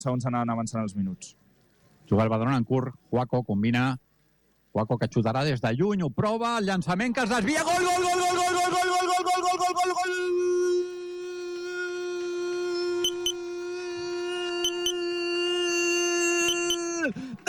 segons anaven avançant els minuts. Juga el Badalona en curt, Cuaco combina, Cuaco que xutarà des de lluny, ho prova, el llançament que es desvia, gol, gol, gol, gol, gol, gol, gol,